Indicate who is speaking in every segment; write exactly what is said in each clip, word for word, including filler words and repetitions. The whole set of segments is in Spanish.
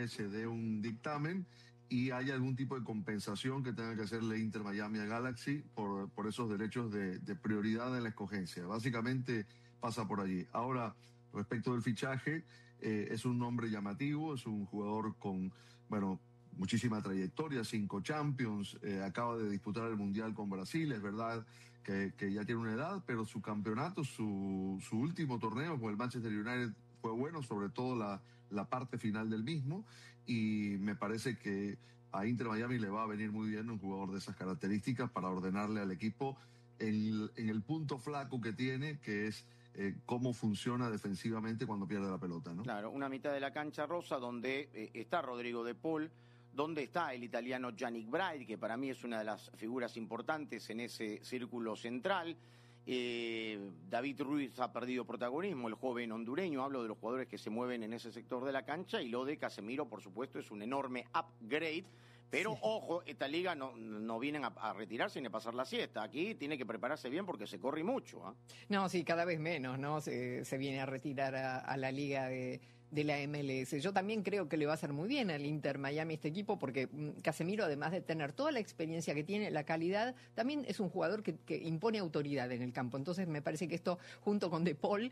Speaker 1: M S dé un dictamen y haya algún tipo de compensación que tenga que hacerle Inter Miami a Galaxy por, por esos derechos de, de prioridad en la escogencia. Básicamente pasa por allí. Ahora, respecto del fichaje, eh, es un nombre llamativo, es un jugador con, bueno, muchísima trayectoria, cinco Champions, eh, acaba de disputar el Mundial con Brasil, es verdad que, que ya tiene una edad, pero su campeonato, su, su último torneo con el Manchester United fue bueno, sobre todo la, la parte final del mismo, y me parece que a Inter Miami le va a venir muy bien un jugador de esas características para ordenarle al equipo en, en el punto flaco que tiene, que es eh, cómo funciona defensivamente cuando pierde la pelota, ¿no?
Speaker 2: Claro, una mitad de la cancha rosa donde eh, está Rodrigo de Paul, donde está el italiano Yannick Bride, que para mí es una de las figuras importantes en ese círculo central. Eh, David Ruiz ha perdido protagonismo, el joven hondureño, hablo de los jugadores que se mueven en ese sector de la cancha, y lo de Casemiro, por supuesto, es un enorme upgrade. Pero, sí, ojo, esta liga no, no vienen a, a retirarse ni a pasar la siesta. Aquí tiene que prepararse bien porque se corre mucho, ¿eh?
Speaker 3: No, sí, cada vez menos, ¿no? Se, se viene a retirar a, a la liga de, de la M L S. Yo también creo que le va a hacer muy bien al Inter Miami este equipo porque Casemiro, además de tener toda la experiencia que tiene, la calidad, también es un jugador que, que impone autoridad en el campo. Entonces me parece que esto, junto con De Paul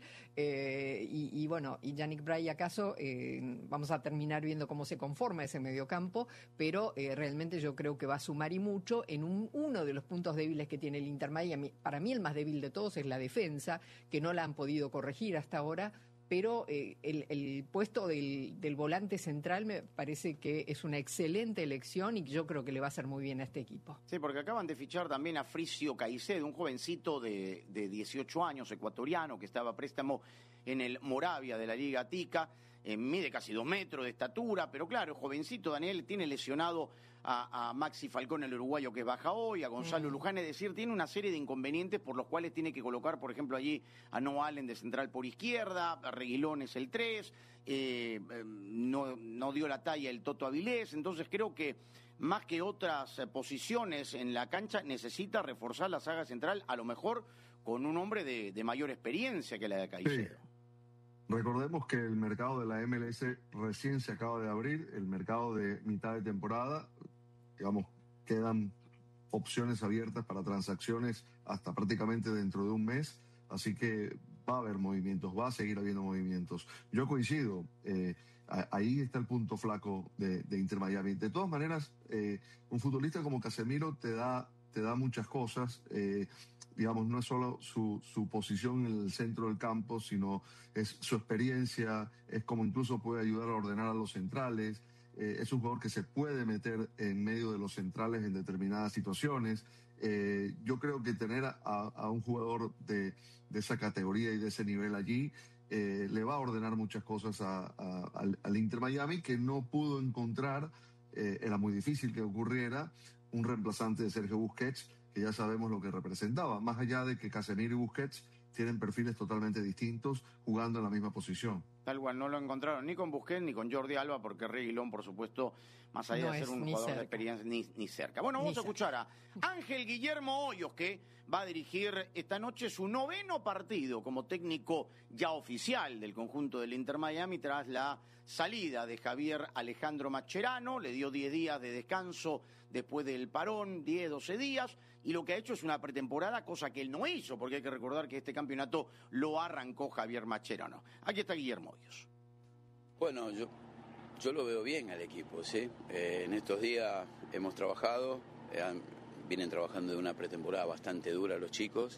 Speaker 3: eh, y, y, bueno, y Yannick Bride acaso, eh, vamos a terminar viendo cómo se conforma ese mediocampo, pero eh, realmente yo creo que va a sumar y mucho en un, uno de los puntos débiles que tiene el Inter Miami. Para mí el más débil de todos es la defensa, que no la han podido corregir hasta ahora, pero eh, el, el puesto del, del volante central me parece que es una excelente elección y yo creo que le va a hacer muy bien a este equipo.
Speaker 2: Sí, porque acaban de fichar también a Fricio Caicedo, un jovencito de, de dieciocho años, ecuatoriano, que estaba a préstamo en el Moravia de la Liga Tica. Eh, mide casi dos metros de estatura, pero claro, jovencito, Daniel, tiene lesionado a, a Maxi Falcón, el uruguayo, que baja hoy, a Gonzalo mm. Luján, es decir, tiene una serie de inconvenientes por los cuales tiene que colocar, por ejemplo, allí a Noah Allen de central por izquierda, a Reguilón es el tres, eh, eh, no, no dio la talla el Toto Avilés, entonces creo que más que otras eh, posiciones en la cancha necesita reforzar la saga central, a lo mejor con un hombre de, de mayor experiencia que la de Caicedo.
Speaker 1: Sí. Recordemos que el mercado de la M L S recién se acaba de abrir, el mercado de mitad de temporada, digamos, quedan opciones abiertas para transacciones hasta prácticamente dentro de un mes, así que va a haber movimientos, va a seguir habiendo movimientos. Yo coincido, eh, ahí está el punto flaco de, de Inter Miami. De todas maneras, eh, un futbolista como Casemiro te da, te da muchas cosas, eh, digamos, no es solo su, su posición en el centro del campo, sino es su experiencia, es como incluso puede ayudar a ordenar a los centrales, eh, es un jugador que se puede meter en medio de los centrales en determinadas situaciones. Eh, yo creo que tener a, a un jugador de, de esa categoría y de ese nivel allí eh, le va a ordenar muchas cosas a, a, al, al Inter Miami, que no pudo encontrar, eh, era muy difícil que ocurriera, un reemplazante de Sergio Busquets, que ya sabemos lo que representaba, más allá de que Casemiro y Busquets tienen perfiles totalmente distintos jugando en la misma posición.
Speaker 2: Tal cual, no lo encontraron ni con Busquets ni con Jordi Alba, porque Reguilón, por supuesto, más allá
Speaker 3: no
Speaker 2: de ser un jugador cerca. de experiencia, ni, ni cerca. Bueno, vamos ni a escuchar cerca. a Ángel Guillermo Hoyos, que va a dirigir esta noche su noveno partido como técnico ya oficial del conjunto del Inter Miami tras la salida de Javier Alejandro Mascherano. Le dio diez días de descanso después del parón, diez, doce días, y lo que ha hecho es una pretemporada, cosa que él no hizo, porque hay que recordar que este campeonato lo arrancó Javier Mascherano. Aquí está Guillermo Hoyos.
Speaker 4: Bueno, yo, yo lo veo bien al equipo, ¿sí? Eh, en estos días hemos trabajado, eh, vienen trabajando de una pretemporada bastante dura los chicos,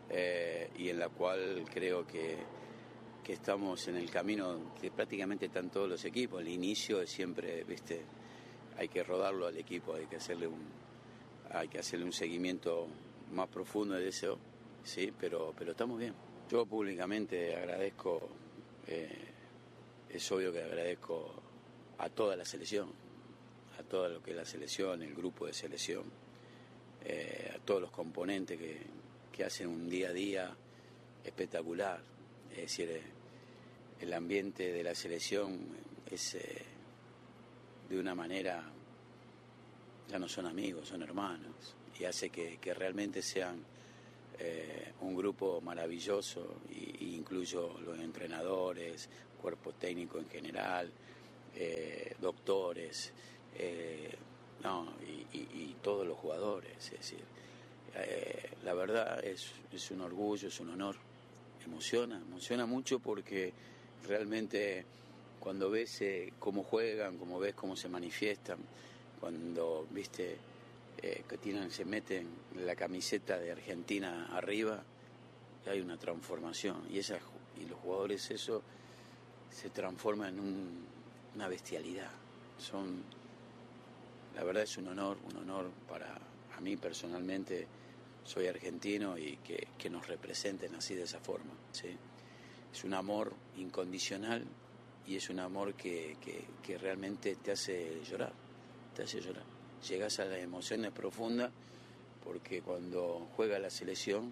Speaker 4: eh, y en la cual creo que, que estamos en el camino que prácticamente están todos los equipos. El inicio es siempre, viste, hay que rodarlo al equipo, hay que hacerle un, hay que hacerle un seguimiento más profundo de eso, sí, pero, pero estamos bien. Yo públicamente agradezco, eh, es obvio que agradezco a toda la selección, a todo lo que es la selección, el grupo de selección, eh, a todos los componentes que, que hacen un día a día espectacular. Es decir, eh, el ambiente de la selección es eh, de una manera, ya no son amigos, son hermanos, y hace que, que realmente sean eh, un grupo maravilloso, y, y incluyo los entrenadores, cuerpo técnico en general, eh, doctores, eh, no, y, y, y todos los jugadores. Es decir, eh, la verdad es, es un orgullo, es un honor. Emociona, emociona mucho porque realmente cuando ves eh, cómo juegan, cómo ves cómo se manifiestan, cuando viste eh, que tienen, se meten la camiseta de Argentina arriba, hay una transformación y esa, y los jugadores eso se transforma en un, una bestialidad. Son, la verdad es un honor, un honor para a mí personalmente. Soy argentino y que, que nos representen así de esa forma, ¿sí? Es un amor incondicional y es un amor que, que, que realmente te hace llorar, te hace llorar. Llegas a las emociones profundas porque cuando juega la selección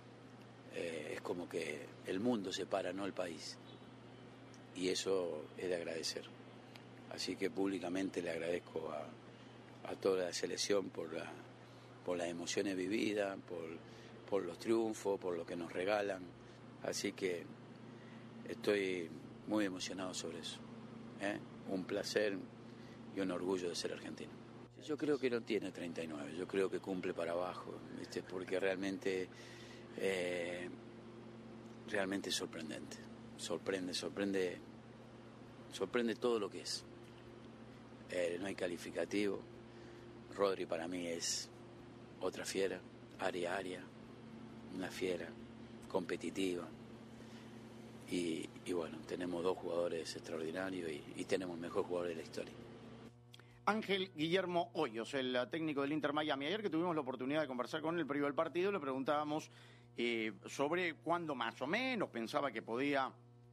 Speaker 4: eh, es como que el mundo se para, no el país. Y eso es de agradecer. Así que públicamente le agradezco a, a toda la selección por la... por las emociones vividas, por, por los triunfos, por lo que nos regalan. Así que estoy muy emocionado sobre eso. ¿eh? Un placer y un orgullo de ser argentino. Yo creo que no tiene treinta y nueve, yo creo que cumple para abajo, ¿viste? Porque realmente, eh, realmente es sorprendente. Sorprende, sorprende, sorprende todo lo que es. Eh, no hay calificativo. Rodri para mí es otra fiera, área a área, una fiera, competitiva. Y, y bueno, tenemos dos jugadores extraordinarios y, y tenemos el mejor jugador de la historia.
Speaker 2: Ángel Guillermo Hoyos, el técnico del Inter Miami. Ayer que tuvimos la oportunidad de conversar con él previo al partido, le preguntábamos eh, sobre cuándo más o menos pensaba que podía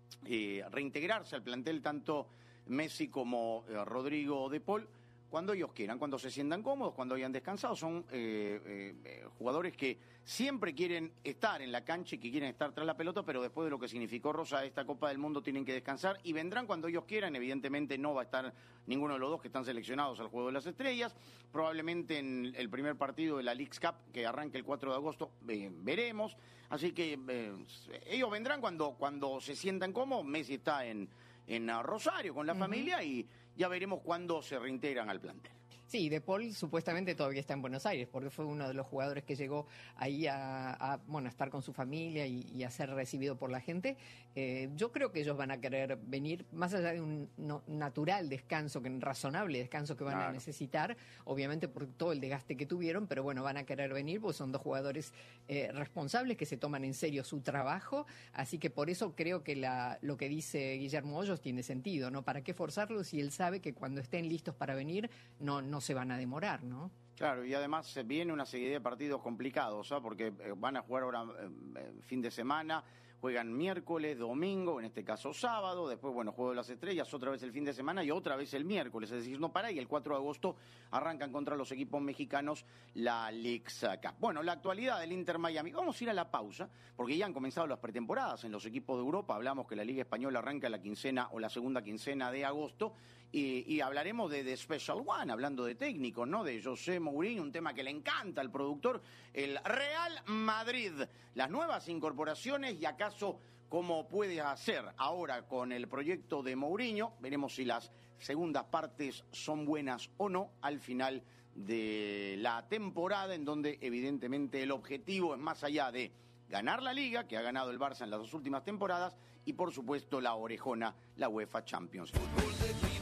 Speaker 2: eh, reintegrarse al plantel tanto Messi como eh, Rodrigo de Paul. Cuando ellos quieran, cuando se sientan cómodos, cuando hayan descansado. Son eh, eh, jugadores que siempre quieren estar en la cancha y que quieren estar tras la pelota, pero después de lo que significó, Rosa, esta Copa del Mundo, tienen que descansar y vendrán cuando ellos quieran. Evidentemente no va a estar ninguno de los dos que están seleccionados al Juego de las Estrellas. Probablemente en el primer partido de la Leagues Cup, que arranque el cuatro de agosto, eh, veremos. Así que eh, ellos vendrán cuando, cuando se sientan cómodos. Messi está en, en Rosario con la uh-huh. familia y ya veremos cuándo se reintegran al plantel.
Speaker 3: Sí, De Paul supuestamente todavía está en Buenos Aires, porque fue uno de los jugadores que llegó ahí a, a, bueno, a estar con su familia y, y a ser recibido por la gente. Eh, yo creo que ellos van a querer venir, más allá de un no, natural descanso, que un razonable descanso que van claro. a necesitar, obviamente por todo el desgaste que tuvieron, pero bueno, van a querer venir porque son dos jugadores eh, responsables que se toman en serio su trabajo, así que por eso creo que la, lo que dice Guillermo Hoyos tiene sentido, ¿no? ¿Para qué forzarlos si él sabe que cuando estén listos para venir no, no se van a demorar, ¿no?
Speaker 2: Claro, y además se viene una serie de partidos complicados, ¿sabes? Porque van a jugar ahora eh, fin de semana, juegan miércoles, domingo, en este caso sábado, después, bueno, Juego de las Estrellas, otra vez el fin de semana y otra vez el miércoles, es decir, no para, y el cuatro de agosto arrancan contra los equipos mexicanos la Leagues Cup. Bueno, la actualidad del Inter Miami. Vamos a ir a la pausa, porque ya han comenzado las pretemporadas en los equipos de Europa. Hablamos que la Liga Española arranca la quincena o la segunda quincena de agosto, y, y hablaremos de The Special One, hablando de técnicos, ¿no? De José Mourinho, un tema que le encanta al productor, el Real Madrid, las nuevas incorporaciones y acaso cómo puede hacer ahora con el proyecto de Mourinho. Veremos si las segundas partes son buenas o no al final de la temporada, en donde evidentemente el objetivo es más allá de ganar la Liga, que ha ganado el Barça en las dos últimas temporadas, y por supuesto la orejona, la UEFA Champions League.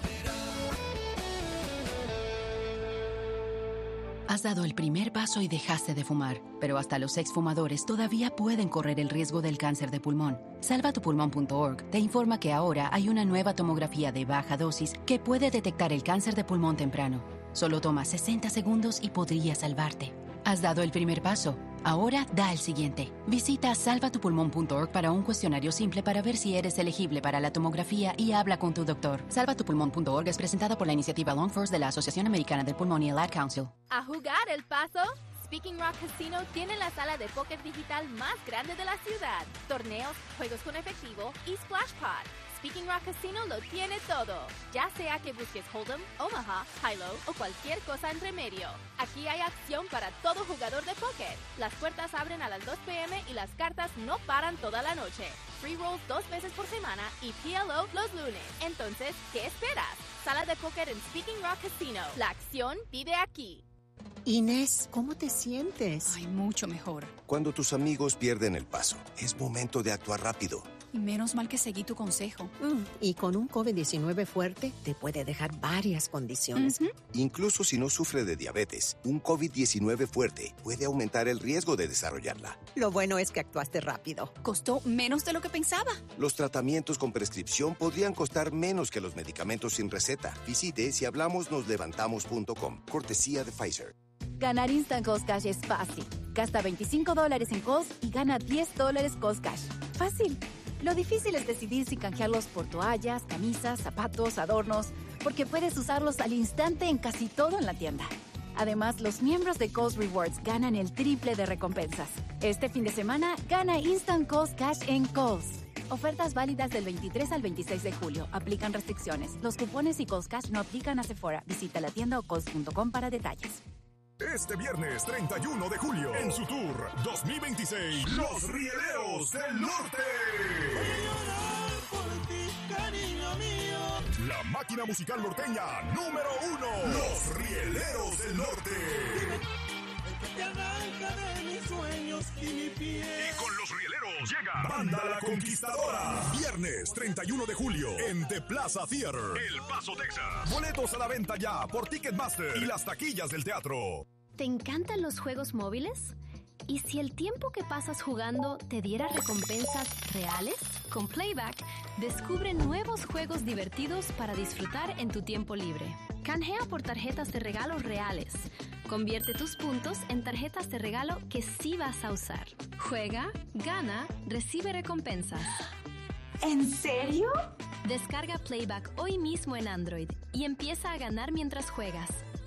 Speaker 5: Has dado el primer paso y dejaste de fumar, pero hasta los exfumadores todavía pueden correr el riesgo del cáncer de pulmón. salva tu pulmón punto org te informa que ahora hay una nueva tomografía de baja dosis que puede detectar el cáncer de pulmón temprano. Solo toma sesenta segundos y podría salvarte. Has dado el primer paso. Ahora da el siguiente. Visita salva tu pulmón punto org para un cuestionario simple para ver si eres elegible para la tomografía y habla con tu doctor. salva tu pulmón punto org es presentada por la iniciativa Long First de la Asociación Americana del Pulmón y el Ad Council.
Speaker 6: ¿A jugar El Paso? Speaking Rock Casino tiene la sala de póker digital más grande de la ciudad. Torneos, juegos con efectivo y Splash Pod. Speaking Rock Casino lo tiene todo. Ya sea que busques Hold'em, Omaha, High-Low o cualquier cosa entre medio. Aquí hay acción para todo jugador de póker. Las puertas abren a las dos p m y las cartas no paran toda la noche. Free rolls dos veces por semana y P L O los lunes. Entonces, ¿qué esperas? Sala de póker en Speaking Rock Casino. La acción vive aquí.
Speaker 7: Inés, ¿cómo te sientes?
Speaker 8: Ay, mucho mejor.
Speaker 9: Cuando tus amigos pierden el paso, es momento de actuar rápido.
Speaker 8: Y menos mal que seguí tu consejo.
Speaker 7: Mm, y con un COVID diecinueve fuerte, te puede dejar varias condiciones.
Speaker 8: Uh-huh.
Speaker 9: Incluso si no sufre de diabetes, un COVID diecinueve fuerte puede aumentar el riesgo de desarrollarla.
Speaker 7: Lo bueno es que actuaste rápido.
Speaker 8: Costó menos de lo que pensaba.
Speaker 9: Los tratamientos con prescripción podrían costar menos que los medicamentos sin receta. Visite si hablamos nos levantamos punto com. Cortesía de Pfizer.
Speaker 10: Ganar Instant Cost Cash es fácil. Gasta veinticinco dólares en Cost y gana diez dólares Cost Cash. Fácil. Lo difícil es decidir si canjearlos por toallas, camisas, zapatos, adornos, porque puedes usarlos al instante en casi todo en la tienda. Además, los miembros de Cost Rewards ganan el triple de recompensas. Este fin de semana, gana Instant Cost Cash en Cost. Ofertas válidas del veintitrés al veintiséis de julio. Aplican restricciones. Los cupones y Cost Cash no aplican a Sephora. Visita la tienda o cost punto com para detalles.
Speaker 11: Este viernes treinta y uno de julio, en su tour dos mil veintiséis, Los Rieleros del Norte. La máquina musical norteña número uno. Los Rieleros del Norte. Y con Los Rieleros llega Banda La Conquistadora. Viernes treinta y uno de julio en The Plaza Theater, El Paso, Texas. Boletos a la venta ya por Ticketmaster y las taquillas del teatro.
Speaker 12: ¿Te encantan los juegos móviles? ¿Y si el tiempo que pasas jugando te diera recompensas reales? Con Playback, descubre nuevos juegos divertidos para disfrutar en tu tiempo libre. Canjea por tarjetas de regalo reales. Convierte tus puntos en tarjetas de regalo que sí vas a usar. Juega, gana, recibe recompensas.
Speaker 13: ¿En serio?
Speaker 12: Descarga Playback hoy mismo en Android y empieza a ganar mientras juegas.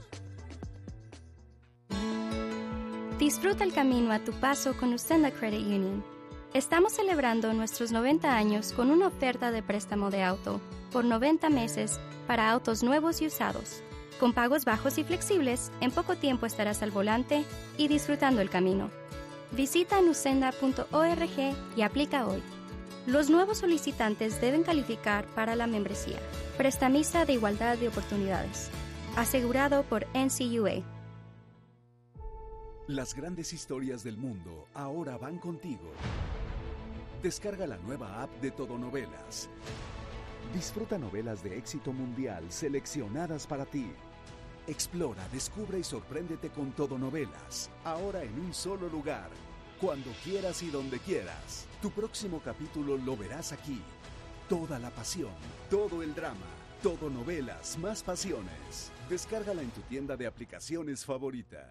Speaker 14: Disfruta el camino a tu paso con Usenda Credit Union. Estamos celebrando nuestros noventa años con una oferta de préstamo de auto por noventa meses para autos nuevos y usados. Con pagos bajos y flexibles, en poco tiempo estarás al volante y disfrutando el camino. Visita nusenda punto org y aplica hoy. Los nuevos solicitantes deben calificar para la membresía. Prestamista de igualdad de oportunidades. Asegurado por N C U A.
Speaker 15: Las grandes historias del mundo ahora van contigo. Descarga la nueva app de Todonovelas. Disfruta novelas de éxito mundial seleccionadas para ti. Explora, descubre y sorpréndete con Todonovelas. Ahora en un solo lugar. Cuando quieras y donde quieras. Tu próximo capítulo lo verás aquí. Toda la pasión, todo el drama. Todonovelas, más pasiones. Descárgala en tu tienda de aplicaciones favorita.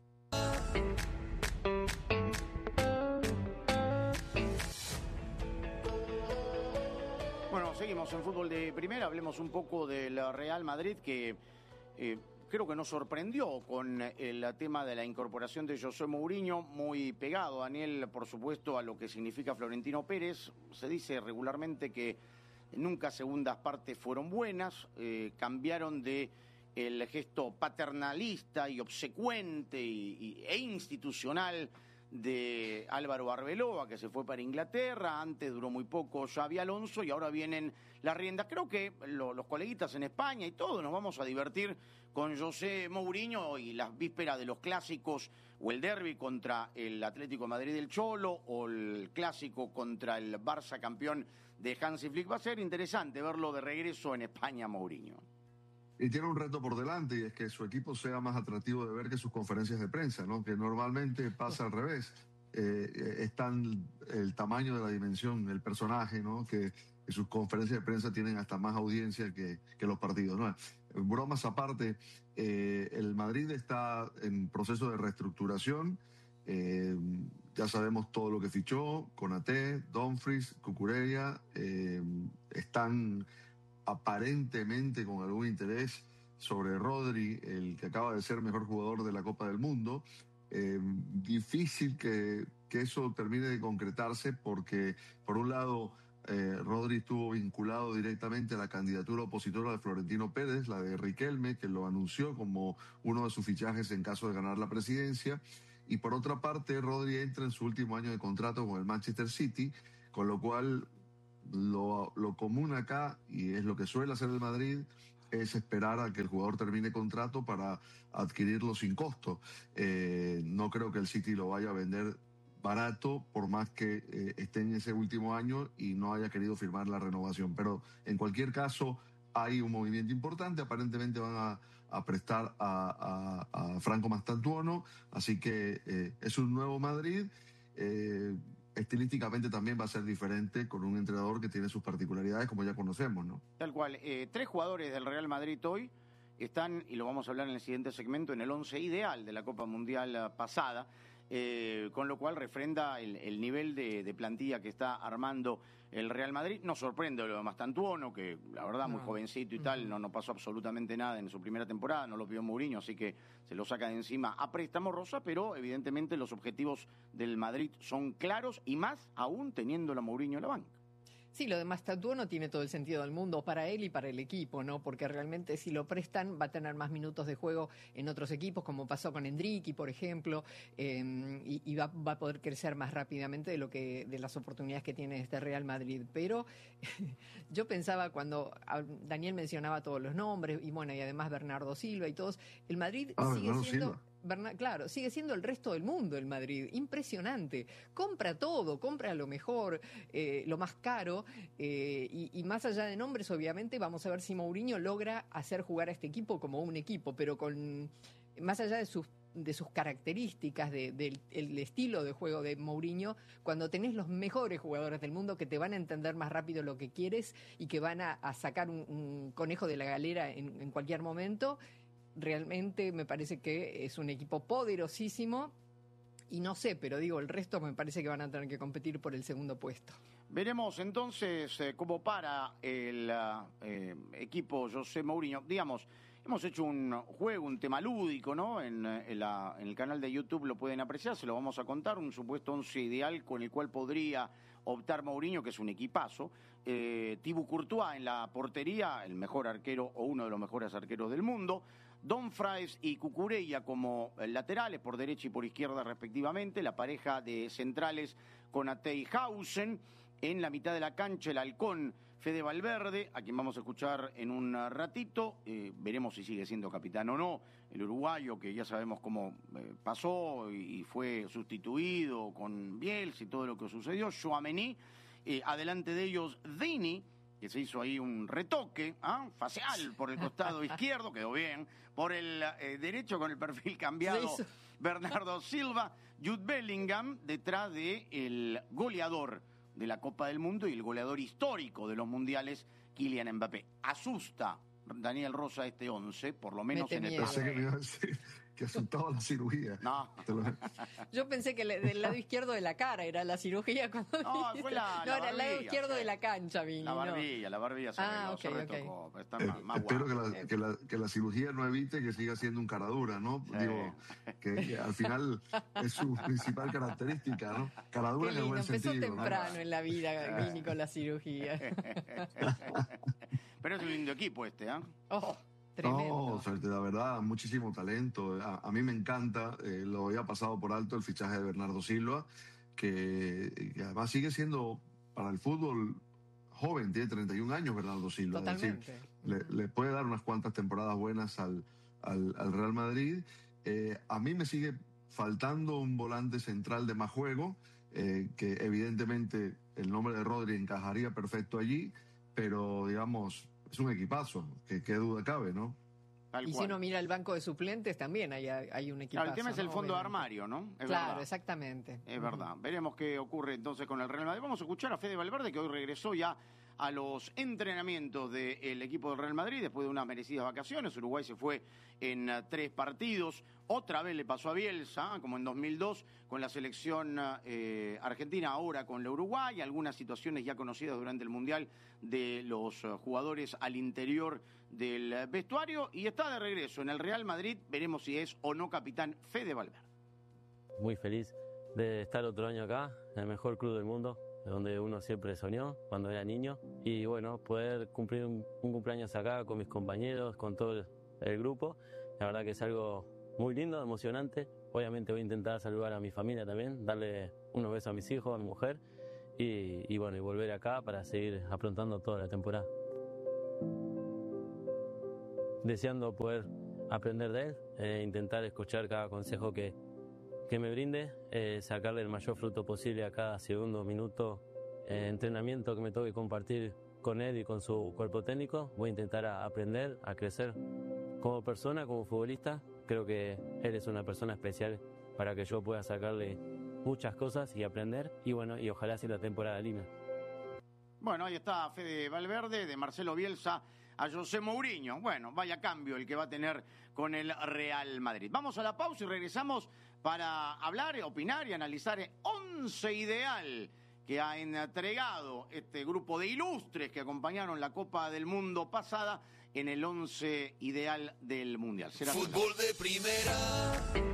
Speaker 2: Bueno, seguimos en fútbol de primera, hablemos un poco del Real Madrid que eh, creo que nos sorprendió con el tema de la incorporación de José Mourinho, muy pegado, Daniel, por supuesto, a lo que significa Florentino Pérez. Se dice regularmente que nunca segundas partes fueron buenas, eh, cambiaron de el gesto paternalista y obsecuente y, y, e institucional de Álvaro Arbeloa, que se fue para Inglaterra. Antes duró muy poco Xabi Alonso y ahora vienen las riendas. Creo que lo, los coleguitas en España y todos nos vamos a divertir con José Mourinho y las vísperas de los clásicos, o el derbi contra el Atlético de Madrid del Cholo, o el clásico contra el Barça campeón de Hansi Flick. Va a ser interesante verlo de regreso en España, Mourinho.
Speaker 1: Y tiene un reto por delante, y es que su equipo sea más atractivo de ver que sus conferencias de prensa, ¿no? Que normalmente pasa al revés. Eh, es tan el tamaño de la dimensión del personaje, ¿no? Que, que sus conferencias de prensa tienen hasta más audiencia que, que los partidos, ¿no? Bromas aparte, eh, el Madrid está en proceso de reestructuración. Eh, ya sabemos todo lo que fichó: Konaté, Dumfries, Cucurella. Eh, están aparentemente con algún interés sobre Rodri, el que acaba de ser mejor jugador de la Copa del Mundo. Eh, difícil que, que eso termine de concretarse porque, por un lado, eh, Rodri estuvo vinculado directamente a la candidatura opositora de Florentino Pérez, la de Riquelme, que lo anunció como uno de sus fichajes en caso de ganar la presidencia. Y por otra parte, Rodri entra en su último año de contrato con el Manchester City, con lo cual lo, lo común acá, y es lo que suele hacer el Madrid, es esperar a que el jugador termine contrato para adquirirlo sin costo. Eh, no creo que el City lo vaya a vender barato, por más que eh, esté en ese último año y no haya querido firmar la renovación. Pero en cualquier caso hay un movimiento importante, aparentemente van a, a prestar a, a, a Franco Mastantuono, así que eh, es un nuevo Madrid. Eh, estilísticamente también va a ser diferente, con un entrenador que tiene sus particularidades, como ya conocemos, ¿no?
Speaker 2: Tal cual. Eh, tres jugadores del Real Madrid hoy están, y lo vamos a hablar en el siguiente segmento, en el once ideal de la Copa Mundial pasada, eh, con lo cual refrenda el, el nivel de, de plantilla que está armando el Real Madrid. No sorprende lo de Mastantuono, que la verdad muy
Speaker 3: No.
Speaker 2: jovencito y tal, no, no pasó absolutamente nada en su primera temporada, no lo pidió Mourinho, así que se lo saca de encima a préstamo Rosa, pero evidentemente los objetivos del Madrid son claros, y más aún teniendo a Mourinho en la banca.
Speaker 3: Sí, lo de Mastantuono tiene todo el sentido del mundo para él y para el equipo, ¿no? Porque realmente si lo prestan va a tener más minutos de juego en otros equipos, como pasó con Endricky, por ejemplo, eh, y, y va, va a poder crecer más rápidamente de lo que de las oportunidades que tiene este Real Madrid. Pero yo pensaba cuando Daniel mencionaba todos los nombres, y bueno, y además Bernardo Silva y todos, el Madrid
Speaker 1: Ah,
Speaker 3: sigue
Speaker 1: Bernardo
Speaker 3: siendo...
Speaker 1: Silva.
Speaker 3: Berna- Claro, sigue siendo el resto del mundo el Madrid, impresionante, compra todo, compra lo mejor, eh, lo más caro, eh, y, y más allá de nombres, obviamente, vamos a ver si Mourinho logra hacer jugar a este equipo como un equipo, pero con más allá de sus de sus características, de, del el estilo de juego de Mourinho, cuando tenés los mejores jugadores del mundo que te van a entender más rápido lo que quieres y que van a, a sacar un, un conejo de la galera en, en cualquier momento. Realmente me parece que es un equipo poderosísimo y no sé, pero digo, el resto me parece que van a tener que competir por el segundo puesto.
Speaker 2: Veremos entonces eh, cómo para el eh, equipo José Mourinho. Digamos, hemos hecho un juego, un tema lúdico, ¿no? En, en, la, en el canal de YouTube lo pueden apreciar, se lo vamos a contar, un supuesto once ideal con el cual podría optar Mourinho, que es un equipazo. Eh, Thibaut Courtois en la portería, el mejor arquero o uno de los mejores arqueros del mundo. Dumfries y Cucurella como laterales, por derecha y por izquierda respectivamente. La pareja de centrales con Ateyhausen. En la mitad de la cancha, el halcón Fede Valverde, a quien vamos a escuchar en un ratito. Eh, veremos si sigue siendo capitán o no. El uruguayo, que ya sabemos cómo eh, pasó y, y fue sustituido con Bielsa y todo lo que sucedió. Tchouaméni, eh, adelante de ellos Dini, que se hizo ahí un retoque ¿ah? facial por el costado izquierdo, quedó bien. Por el eh, derecho, con el perfil cambiado, Bernardo Silva. Jude Bellingham, detrás de el goleador de la Copa del Mundo y el goleador histórico de los mundiales, Kylian Mbappé. Asusta, Daniel Rosa, este once, por lo menos
Speaker 3: Mete
Speaker 2: en el
Speaker 3: miedo.
Speaker 1: Pensé que me iba a decir que asustaba la cirugía.
Speaker 2: No.
Speaker 1: Te lo-
Speaker 3: Yo pensé que le- del lado izquierdo de la cara era la cirugía cuando
Speaker 2: No,
Speaker 3: dijiste.
Speaker 2: fue la-
Speaker 3: No,
Speaker 2: la
Speaker 3: era el lado
Speaker 2: barbilla,
Speaker 3: izquierdo
Speaker 2: sí.
Speaker 3: de la cancha, Vini.
Speaker 2: La
Speaker 3: no.
Speaker 2: barbilla, la barbilla se
Speaker 3: Ah,
Speaker 2: arregló,
Speaker 3: ok,
Speaker 2: se
Speaker 3: ok.
Speaker 2: retocó, pero está
Speaker 1: Eh,
Speaker 2: más, más
Speaker 1: espero que
Speaker 2: guapo.
Speaker 1: la, que, la, que la cirugía no evite que siga siendo un cara dura, ¿no?
Speaker 2: Sí.
Speaker 1: Digo, que, que al final es su principal característica, ¿no? Cara dura
Speaker 3: Qué
Speaker 1: en el
Speaker 3: lindo,
Speaker 1: buen
Speaker 3: empezó
Speaker 1: sentido, ¿no?
Speaker 3: temprano en la vida, Vini, con la cirugía.
Speaker 2: Pero es un lindo equipo este, ¿ah?
Speaker 3: Oh, tremendo.
Speaker 1: No, Ferte, la verdad, muchísimo talento. A, a mí me encanta, eh, lo había pasado por alto el fichaje de Bernardo Silva, que, que además sigue siendo para el fútbol joven, tiene treinta y un años Bernardo Silva. Es decir,
Speaker 3: Totalmente.
Speaker 1: le, le puede dar unas cuantas temporadas buenas al, al, al Real Madrid. Eh, a mí me sigue faltando un volante central de más juego, eh, que evidentemente el nombre de Rodri encajaría perfecto allí, pero digamos, es un equipazo, que qué duda cabe, ¿no?
Speaker 2: Tal
Speaker 3: Y si
Speaker 2: cual.
Speaker 3: uno mira el banco de suplentes, también hay, hay un equipo.
Speaker 2: Claro, el tema es el fondo de armario, ¿no? Es
Speaker 3: Claro,
Speaker 2: verdad.
Speaker 3: exactamente.
Speaker 2: Es verdad. Veremos qué ocurre entonces con el Real Madrid. Vamos a escuchar a Fede Valverde, que hoy regresó ya a los entrenamientos del equipo del Real Madrid después de unas merecidas vacaciones. Uruguay se fue en uh, tres partidos. Otra vez le pasó a Bielsa, como en dos mil dos, con la selección eh, argentina, ahora con la Uruguay. Algunas situaciones ya conocidas durante el Mundial de los uh, jugadores al interior del uh, vestuario. Y está de regreso en el Real Madrid. Veremos si es o no capitán Fede Valverde.
Speaker 16: Muy feliz de estar otro año acá, en el mejor club del mundo. donde uno siempre soñó cuando era niño. Y bueno, poder cumplir un, un cumpleaños acá con mis compañeros, con todo el, el grupo, la verdad que es algo muy lindo, emocionante. Obviamente voy a intentar saludar a mi familia también, darle unos besos a mis hijos, a mi mujer, y, y bueno, y volver acá para seguir afrontando toda la temporada. Deseando poder aprender de él, eh, intentar escuchar cada consejo que, que me brinde, eh, sacarle el mayor fruto posible a cada segundo, minuto, eh, entrenamiento que me toque compartir con él y con su cuerpo técnico. Voy a intentar a aprender, a crecer como persona, como futbolista. Creo que él es una persona especial para que yo pueda sacarle muchas cosas y aprender, y bueno, y ojalá sea la temporada linda.
Speaker 2: Bueno, ahí está Fede Valverde, de Marcelo Bielsa a José Mourinho. Bueno, vaya cambio el que va a tener con el Real Madrid. Vamos a la pausa y regresamos para hablar, opinar y analizar el once ideal que ha entregado este grupo de ilustres que acompañaron la Copa del Mundo pasada en el once ideal del Mundial. ¿Será
Speaker 17: Fútbol de primera.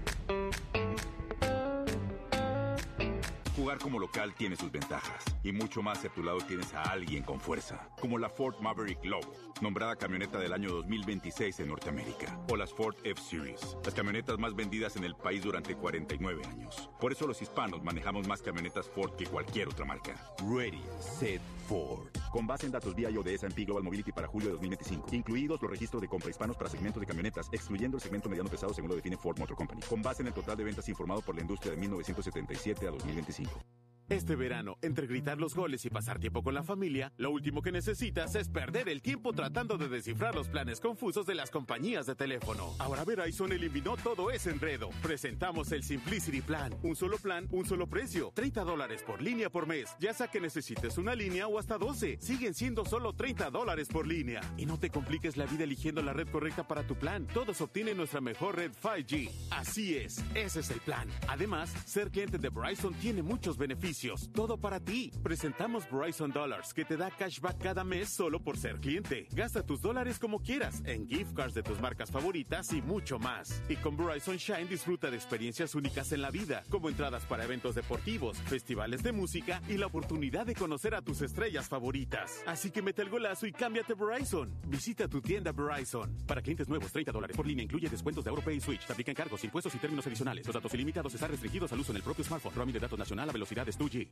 Speaker 17: Jugar como local tiene sus ventajas, y mucho más si a tu lado tienes a alguien con fuerza, como la Ford Maverick Lobo, nombrada camioneta del año dos mil veintiséis en Norteamérica, o las Ford F-Series, las camionetas más vendidas en el país durante cuarenta y nueve años. Por eso los hispanos manejamos más camionetas Ford que cualquier otra marca. Ready, set, Ford. Con base en datos V I O de S and P Global Mobility para julio de dos mil veinticinco, incluidos los registros de compra hispanos para segmentos de camionetas, excluyendo el segmento mediano pesado según lo define Ford Motor Company, con base en el total de ventas informado por la industria de mil novecientos setenta y siete a dos mil veinticinco.
Speaker 18: Este verano, entre gritar los goles y pasar tiempo con la familia, lo último que necesitas es perder el tiempo tratando de descifrar los planes confusos de las compañías de teléfono. Ahora Verizon eliminó todo ese enredo. Presentamos el Simplicity Plan. Un solo plan, un solo precio. treinta dólares por línea por mes. Ya sea que necesites una línea o hasta doce. Siguen siendo solo treinta dólares por línea. Y no te compliques la vida eligiendo la red correcta para tu plan. Todos obtienen nuestra mejor red cinco G. Así es, ese es el plan. Además, ser cliente de Verizon tiene muchos beneficios. Todo para ti. Presentamos Verizon Dollars, que te da cashback cada mes solo por ser cliente. Gasta tus dólares como quieras, en gift cards de tus marcas favoritas y mucho más. Y con Verizon Shine disfruta de experiencias únicas en la vida, como entradas para eventos deportivos, festivales de música y la oportunidad de conocer a tus estrellas favoritas. Así que mete el golazo y cámbiate a Verizon. Visita tu tienda Verizon. Para clientes nuevos, treinta dólares por línea incluye descuentos de AuroPay y Switch. Te aplican cargos, impuestos y términos adicionales. Los datos ilimitados están restringidos al uso en el propio smartphone. Roaming de datos nacional a velocidades dos G.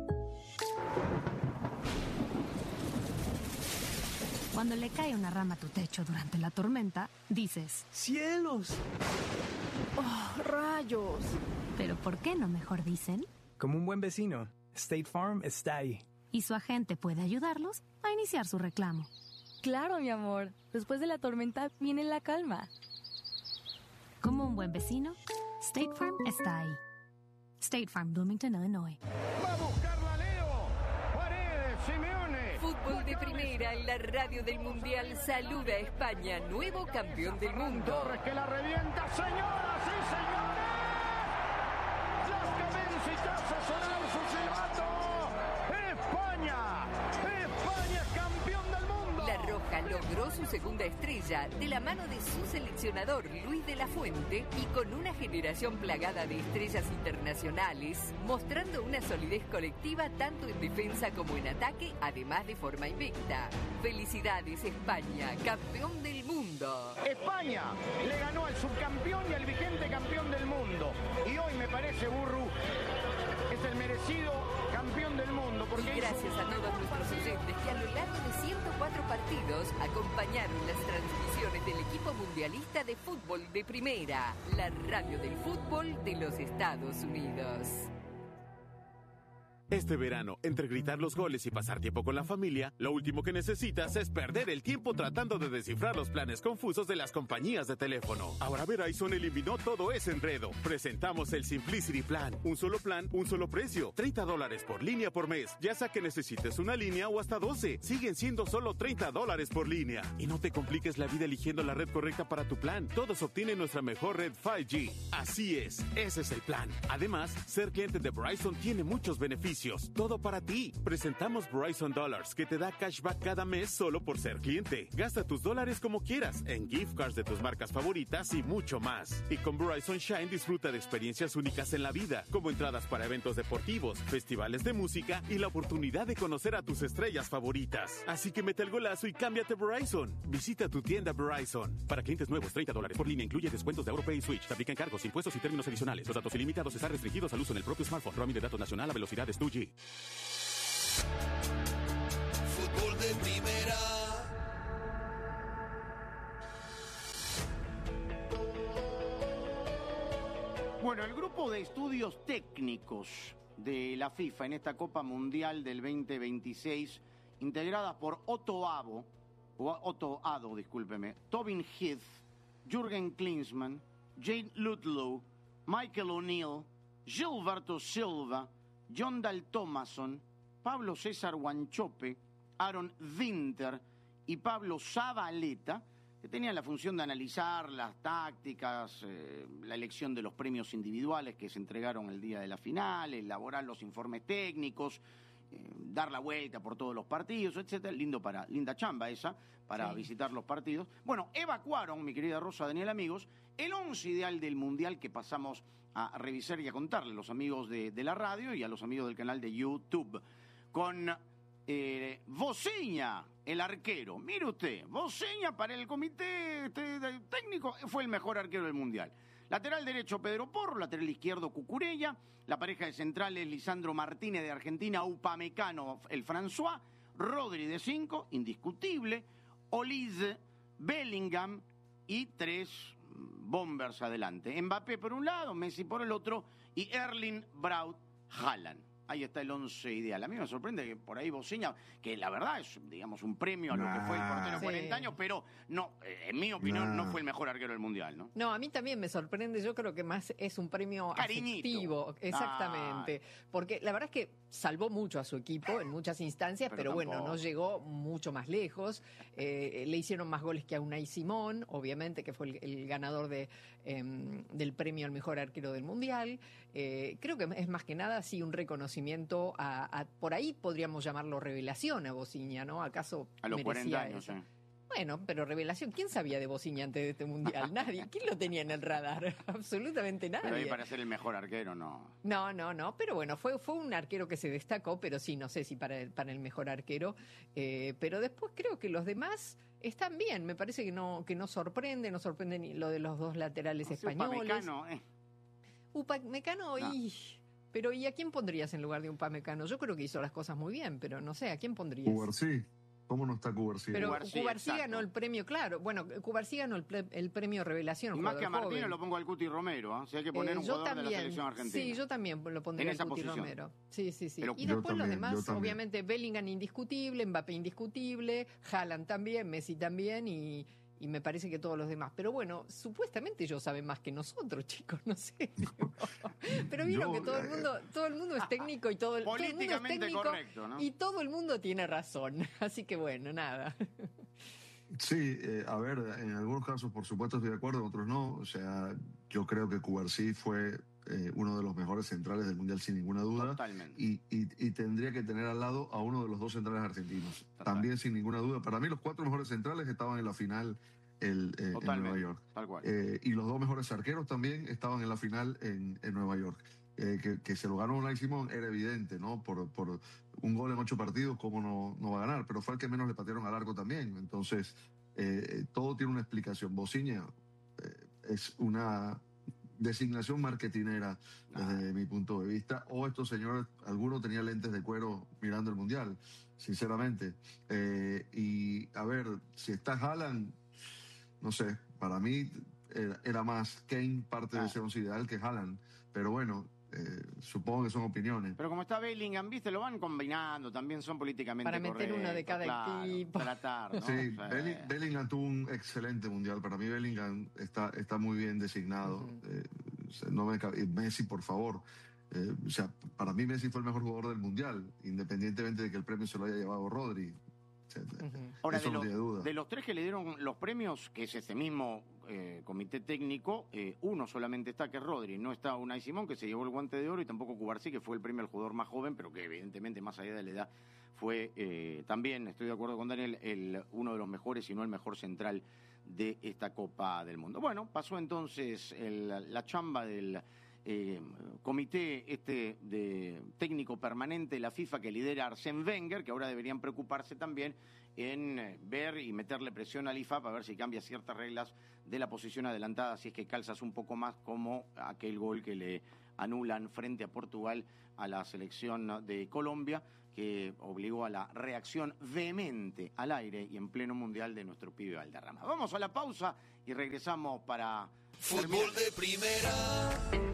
Speaker 12: Cuando le cae una rama a tu techo durante la tormenta, dices:
Speaker 19: ¡cielos!
Speaker 12: ¡Oh, rayos! Pero ¿por qué no mejor dicen?
Speaker 19: Como un buen vecino, State Farm está ahí.
Speaker 12: Y su agente puede ayudarlos a iniciar su reclamo.
Speaker 20: Claro, mi amor. Después de la tormenta viene la calma.
Speaker 12: Como un buen vecino, State Farm está ahí. State Farm, Bloomington, Illinois.
Speaker 21: ¡Va a buscarla Leo! ¡Paredes, Simeone!
Speaker 22: Fútbol de primera en la radio del Mundial saluda a España, nuevo campeón del mundo.
Speaker 21: Torres que la revienta, señoras y señores. Las cabecitas a sonar su silbato. ¡España! ¡España es campeón del mundo!
Speaker 22: La Roja logró su segunda estrella de la mano de su seleccionador Luis de la Fuente y con una generación plagada de estrellas internacionales, mostrando una solidez colectiva tanto en defensa como en ataque, además de forma invicta. Felicidades España, campeón del mundo.
Speaker 21: España le ganó al subcampeón y al vigente campeón del mundo. Y hoy me parece, Burru, es el merecido campeón del mundo. Porque
Speaker 22: y gracias a todos nuestros oyentes que a lo largo de ciento cuatro partidos acompañaron las transmisiones del equipo mundialista de fútbol de primera, la radio del fútbol de los Estados Unidos.
Speaker 18: Este verano, entre gritar los goles y pasar tiempo con la familia, lo último que necesitas es perder el tiempo tratando de descifrar los planes confusos de las compañías de teléfono. Ahora Verizon eliminó todo ese enredo. Presentamos el Simplicity Plan. Un solo plan, un solo precio. treinta dólares por línea por mes. Ya sea que necesites una línea o hasta doce. Siguen siendo solo treinta dólares por línea. Y no te compliques la vida eligiendo la red correcta para tu plan. Todos obtienen nuestra mejor red cinco G. Así es, ese es el plan. Además, ser cliente de Verizon tiene muchos beneficios. beneficios, todo para ti. Presentamos Verizon Dollars, que te da cashback cada mes solo por ser cliente. Gasta tus dólares como quieras, en gift cards de tus marcas favoritas y mucho más. Y con Verizon Shine disfruta de experiencias únicas en la vida, como entradas para eventos deportivos, festivales de música y la oportunidad de conocer a tus estrellas favoritas. Así que mete el golazo y cámbiate Verizon. Visita tu tienda Verizon. Para clientes nuevos, treinta dólares por línea, incluye descuentos de AuroPay y Switch. Se aplican cargos, impuestos y términos adicionales. Los datos ilimitados están restringidos al uso en el propio smartphone. Roaming de datos nacional a velocidades dos G.
Speaker 4: Fútbol de primera.
Speaker 2: Bueno, el grupo de estudios técnicos de la FIFA en esta Copa Mundial del veinte veintiséis, integrada por Otto Abo, o Otto Addo, discúlpeme, Tobin Heath, Jürgen Klinsmann, Jane Ludlow, Michael O'Neill, Gilberto Silva, John Dal Thomason, Pablo César Wanchope, Aaron Winter y Pablo Zabaleta, que tenían la función de analizar las tácticas, eh, la elección de los premios individuales que se entregaron el día de la final, elaborar los informes técnicos, eh, dar la vuelta por todos los partidos, etcétera. Lindo para, linda chamba esa, para sí. visitar los partidos. Bueno, evacuaron, mi querida Rosa, Daniel, amigos, el once ideal del Mundial que pasamos a revisar y a contarle a los amigos de, de la radio y a los amigos del canal de YouTube. Con eh, Vozinha, el arquero. Mire usted, Vozinha para el comité este, técnico fue el mejor arquero del Mundial. Lateral derecho Pedro Porro, lateral izquierdo Cucurella, la pareja de centrales Lisandro Martínez de Argentina, Upamecano el François, Rodri de cinco, indiscutible, Olise, Bellingham y tres bombers adelante. Mbappé por un lado, Messi por el otro y Erling Braut Haaland. Ahí está el once ideal. A mí me sorprende que por ahí Vozinha, que la verdad es, digamos, un premio a lo nah, que fue el portero de sí. cuarenta años, pero no, en mi opinión, nah. no fue el mejor arquero del Mundial, ¿no?
Speaker 3: No, a mí también me sorprende. Yo creo que más es un premio
Speaker 2: Cariñito.
Speaker 3: afectivo. Exactamente. Ah. Porque la verdad es que salvó mucho a su equipo en muchas instancias, pero, pero bueno, no llegó mucho más lejos. Eh, le hicieron más goles que a Unai Simón, obviamente, que fue el, el ganador de, eh, del premio al mejor arquero del Mundial. Eh, creo que es más que nada, sí, un reconocimiento a, a por ahí podríamos llamarlo revelación a Vozinha, ¿no? ¿Acaso
Speaker 2: a los cuarenta años,
Speaker 3: eso?
Speaker 2: Eh.
Speaker 3: Bueno, pero revelación, ¿quién sabía de Vozinha antes de este Mundial? Nadie. ¿Quién lo tenía en el radar? Absolutamente nadie.
Speaker 2: Pero ahí para ser el mejor arquero, no.
Speaker 3: No, no, no, pero bueno, fue, fue un arquero que se destacó, pero sí, no sé si para el, para el mejor arquero, eh, pero después creo que los demás están bien, me parece que no, que no sorprende, no sorprende ni lo de los dos laterales no, españoles.
Speaker 2: Upamecano, eh.
Speaker 3: Upamecano, no. y... Pero ¿y a quién pondrías en lugar de Upamecano? Yo creo que hizo las cosas muy bien, pero no sé, ¿a quién pondrías?
Speaker 1: Cubarsí. ¿Cómo no está Cubarsí?
Speaker 3: Pero
Speaker 2: Cubarsí,
Speaker 3: Cubarsí ganó el premio, claro. Bueno, Cubarsí ganó el, ple, el premio Revelación.
Speaker 2: Y más que a Martínez joven. Lo pongo al Cuti Romero, ¿eh? Si hay que poner eh, un jugador
Speaker 3: también,
Speaker 2: de la selección argentina.
Speaker 3: Sí, yo también lo pondría al Cuti
Speaker 2: posición.
Speaker 3: Romero. Sí, sí, sí.
Speaker 2: Pero
Speaker 3: y después
Speaker 1: también,
Speaker 3: los demás,
Speaker 1: obviamente,
Speaker 3: Bellingham indiscutible, Mbappé indiscutible, Haaland también, Messi también y... Y me parece que todos los demás. Pero bueno, supuestamente ellos saben más que nosotros, chicos, no sé. Pero vieron Yo, que todo el mundo, todo el mundo es técnico y todo el, todo el mundo es técnico
Speaker 2: correcto, ¿no?
Speaker 3: y todo el mundo tiene razón. Así que bueno, nada.
Speaker 1: Sí, eh, a ver, en algunos casos por supuesto estoy de acuerdo, en otros no. O sea, yo creo que Cubarsí fue eh, uno de los mejores centrales del Mundial sin ninguna duda.
Speaker 2: Totalmente.
Speaker 1: Y, y, y tendría que tener al lado a uno de los dos centrales argentinos. Total. También sin ninguna duda. Para mí los cuatro mejores centrales estaban en la final el, eh, en Nueva York.
Speaker 2: Tal cual.
Speaker 1: Eh, y los dos mejores arqueros también estaban en la final en, en Nueva York. Eh, que, que se lo ganó Unai Simón era evidente, ¿no? Por, por un gol en ocho partidos, ¿cómo no, no va a ganar? Pero fue el que menos le patearon al arco también. Entonces, eh, todo tiene una explicación. Vozinha eh, es una designación marketinera desde ah. mi punto de vista. O estos señores, alguno tenía lentes de cuero mirando el Mundial, sinceramente. Eh, y, a ver, si está Haaland, no sé, para mí era, era más Kane parte ah. de ese once ideal que Haaland. Pero bueno, eh, supongo que son opiniones.
Speaker 2: Pero como está Bellingham, viste, lo van combinando, también son políticamente
Speaker 3: para meter
Speaker 2: correctos,
Speaker 3: uno de cada
Speaker 2: claro,
Speaker 3: equipo.
Speaker 2: Tratar, ¿no?
Speaker 1: Sí, o sea, Belling, Bellingham tuvo un excelente Mundial. Para mí Bellingham está, está muy bien designado. Uh-huh. eh, no me, Messi, por favor. Eh, o sea, para mí Messi fue el mejor jugador del Mundial, independientemente de que el premio se lo haya llevado Rodri.
Speaker 2: Ahora,
Speaker 1: Eso
Speaker 2: de,
Speaker 1: no
Speaker 2: los,
Speaker 1: tiene duda.
Speaker 2: de los tres que le dieron los premios, que es este mismo eh, comité técnico, eh, uno solamente está, que es Rodri. No está Unai Simón, que se llevó el guante de oro, y tampoco Cubarsí, que fue el premio al jugador más joven, pero que evidentemente, más allá de la edad, fue eh, también, estoy de acuerdo con Daniel, el, uno de los mejores, si no el mejor central de esta Copa del Mundo. Bueno, pasó entonces el, la chamba del eh, comité este de técnico permanente de la FIFA que lidera Arsène Wenger, que ahora deberían preocuparse también en eh, ver y meterle presión al I F A B para ver si cambia ciertas reglas de la posición adelantada, si es que calzas un poco más, como aquel gol que le anulan frente a Portugal a la selección de Colombia, que obligó a la reacción vehemente al aire y en pleno mundial de nuestro pibe Valderrama. Vamos a la pausa y regresamos para...
Speaker 4: Fútbol de primera.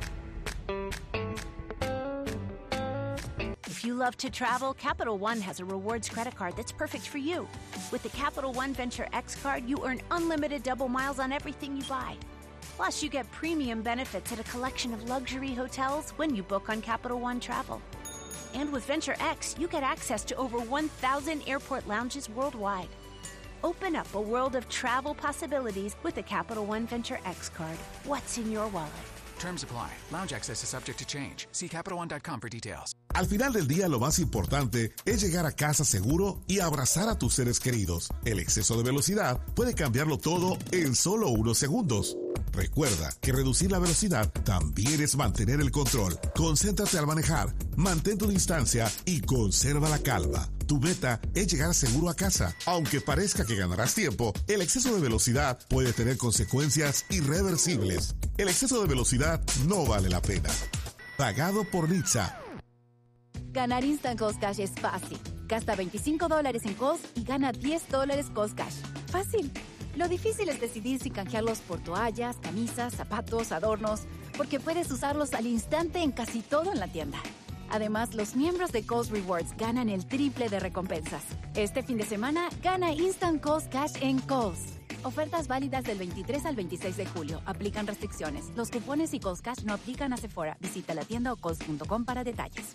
Speaker 5: If you love to travel, Capital One has a rewards credit card that's perfect for you. With the Capital One Venture X card, you earn unlimited double miles on everything you buy. Plus, you get premium benefits at a collection of luxury hotels when you book on Capital One Travel. And with Venture X, you get access to over one thousand airport lounges worldwide. Open up a world of travel possibilities with the Capital One Venture X card. What's in your wallet?
Speaker 6: Terms apply. Lounge access is subject to change. See Capital One dot com for details.
Speaker 23: Al final del día, lo más importante es llegar a casa seguro y abrazar a tus seres queridos. El exceso de velocidad puede cambiarlo todo en solo unos segundos. Recuerda que reducir la velocidad también es mantener el control. Concéntrate al manejar, mantén tu distancia y conserva la calma. Tu meta es llegar seguro a casa. Aunque parezca que ganarás tiempo, el exceso de velocidad puede tener consecuencias irreversibles. El exceso de velocidad no vale la pena. Pagado por Nizza.
Speaker 10: Ganar Instant Cost Cash es fácil. Gasta veinticinco dólares en Cost y gana diez dólares Cost Cash. Fácil. Lo difícil es decidir si canjearlos por toallas, camisas, zapatos, adornos, porque puedes usarlos al instante en casi todo en la tienda. Además, los miembros de Cost Rewards ganan el triple de recompensas. Este fin de semana, gana Instant Cost Cash en Cost. Ofertas válidas del veintitrés al veintiséis de julio. Aplican restricciones. Los cupones y Cost Cash no aplican a Sephora. Visita la tienda o cost punto com para detalles.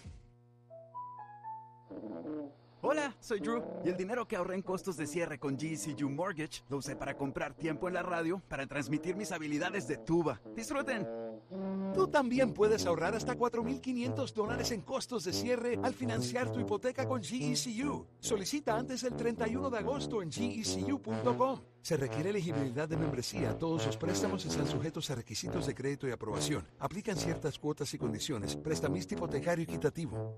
Speaker 24: Hola, soy Drew y el dinero que ahorré en costos de cierre con G C U Mortgage lo usé para comprar tiempo en la radio para transmitir mis habilidades de tuba. ¡Disfruten!
Speaker 25: Tú también puedes ahorrar hasta cuatro mil quinientos dólares en costos de cierre al financiar tu hipoteca con G E C U. Solicita antes del treinta y uno de agosto en G E C U punto com. Se requiere elegibilidad de membresía. Todos los préstamos están sujetos a requisitos de crédito y aprobación. Aplican ciertas cuotas y condiciones. Prestamista hipotecario equitativo.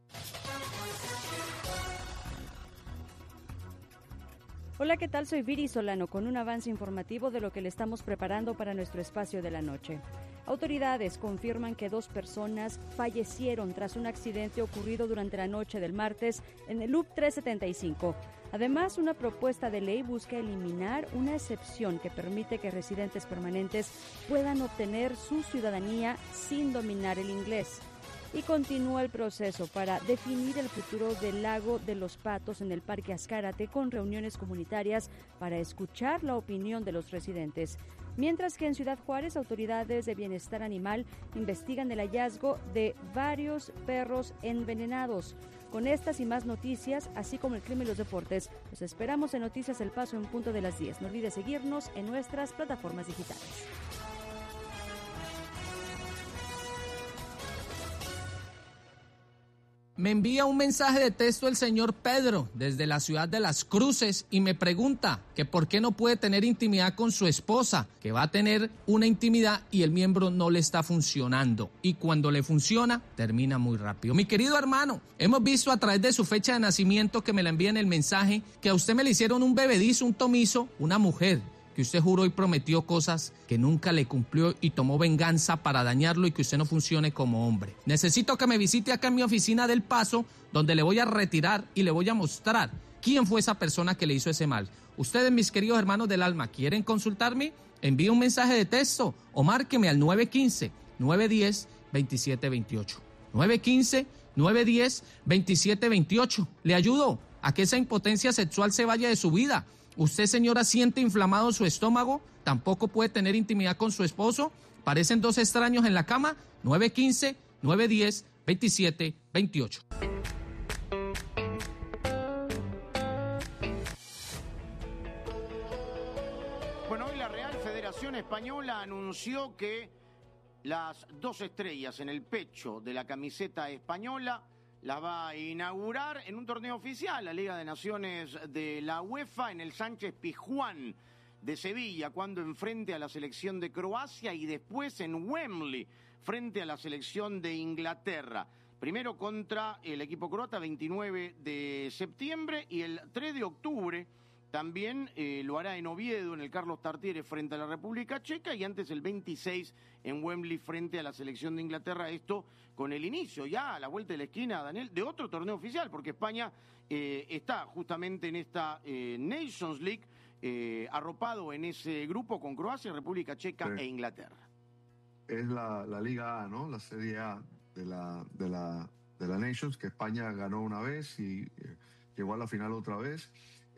Speaker 26: Hola, ¿qué tal? Soy Viri Solano con un avance informativo de lo que le estamos preparando para nuestro espacio de la noche. Autoridades confirman que dos personas fallecieron tras un accidente ocurrido durante la noche del martes en el Loop trescientos setenta y cinco. Además, una propuesta de ley busca eliminar una excepción que permite que residentes permanentes puedan obtener su ciudadanía sin dominar el inglés. Y continúa el proceso para definir el futuro del Lago de los Patos en el Parque Azcárate con reuniones comunitarias para escuchar la opinión de los residentes. Mientras que en Ciudad Juárez, autoridades de bienestar animal investigan el hallazgo de varios perros envenenados. Con estas y más noticias, así como el clima y los deportes, los esperamos en Noticias El Paso en punto de las diez. No olvides seguirnos en nuestras plataformas digitales.
Speaker 27: Me envía un mensaje de texto el señor Pedro desde la ciudad de Las Cruces y me pregunta que por qué no puede tener intimidad con su esposa, que va a tener una intimidad y el miembro no le está funcionando. Y cuando le funciona, termina muy rápido. Mi querido hermano, hemos visto a través de su fecha de nacimiento que me la envían el mensaje que a usted me le hicieron un bebedizo, un tomizo, una mujer que usted juró y prometió cosas que nunca le cumplió y tomó venganza para dañarlo y que usted no funcione como hombre. Necesito que me visite acá en mi oficina del Paso, donde le voy a retirar y le voy a mostrar quién fue esa persona que le hizo ese mal. Ustedes, mis queridos hermanos del alma, ¿quieren consultarme? Envíe un mensaje de texto o márqueme al nueve uno cinco, nueve uno cero, dos siete dos ocho. nueve uno cinco, nueve uno cero, dos siete dos ocho. Le ayudo a que esa impotencia sexual se vaya de su vida. Usted, señora, siente inflamado su estómago, tampoco puede tener intimidad con su esposo, parecen dos extraños en la cama. Nueve uno cinco, nueve uno cero, dos siete dos ocho.
Speaker 2: la Real Federación Española anunció que las dos estrellas en el pecho de la camiseta española las va a inaugurar en un torneo oficial, la Liga de Naciones de la UEFA, en el Sánchez Pizjuán de Sevilla, cuando enfrente a la selección de Croacia, y después en Wembley, frente a la selección de Inglaterra. Primero contra el equipo croata, veintinueve de septiembre, y el tres de octubre también eh, lo hará en Oviedo, en el Carlos Tartiere, frente a la República Checa, y antes el veintiséis en Wembley, frente a la selección de Inglaterra. Esto con el inicio, ya a la vuelta de la esquina, Daniel, de otro torneo oficial, porque España eh, está justamente en esta eh, Nations League, eh, arropado en ese grupo con Croacia, República Checa sí. e Inglaterra.
Speaker 1: Es la, la Liga A, ¿no? La Serie A de la, de la, de la Nations, que España ganó una vez y eh, llegó a la final otra vez.